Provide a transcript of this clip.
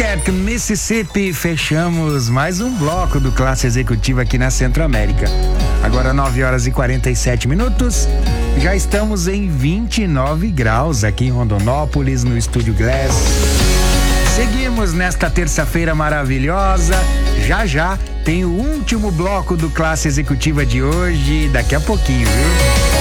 Albuquerque, Mississippi. Fechamos mais um bloco do Classe Executiva aqui na Centro-América. Agora 9h47. Já estamos em 29 graus aqui em Rondonópolis, no Estúdio Glass. Seguimos nesta terça-feira maravilhosa. Já tem o último bloco do Classe Executiva de hoje, daqui a pouquinho, viu?